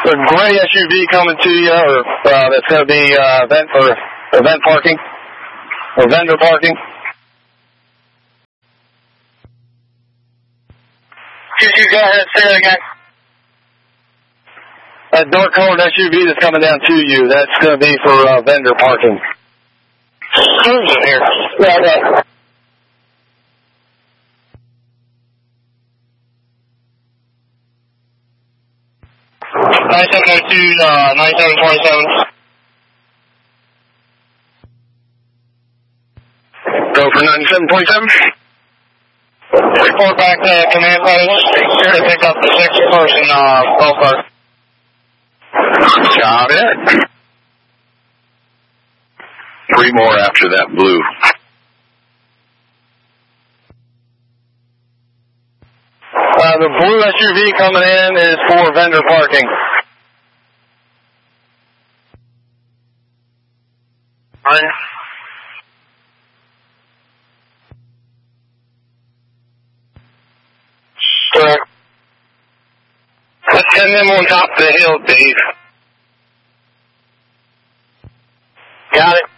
The gray SUV coming to you, or that's going to be event parking, or vendor parking. You go ahead, say that again. That dark colored SUV that's coming down to you, that's going to be for vendor parking. Who's in here? Yeah. 9702, 9727. Go for 9727. Report back to command post. Here to pick up the 6-person golf cart. Got it. 3 more after that blue. The blue SUV coming in is for vendor parking. Correct. Let's send them on top of the hill, Dave. Got it.